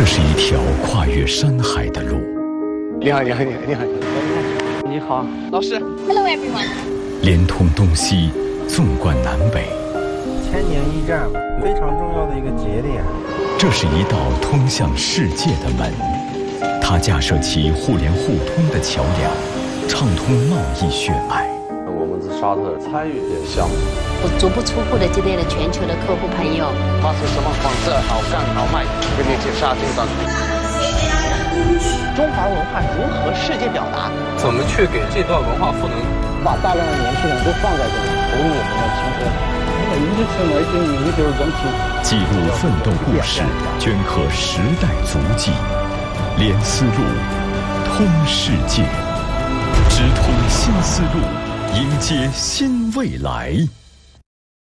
这是一条跨越山海的路。 你好。 你好，老师。 Hello everyone。 连通东西，纵贯南北。 千年驿站，非常重要的一个节点。 这是一道通向世界的门，它架设起互联互通的桥梁，畅通贸易血脉。 我们在沙特参与这个项目， 我足不出户的接待了全球的客户朋友。 发出什么黄色好干好卖，给你去沙特当。 中华文化如何世界表达？ 怎么去给这段文化赋能？ 把大量的年轻人都放在这里，投入我们的青春。 记录奋斗故事，镌刻时代足迹，连丝路，通世界，直通新丝路，迎接新未来。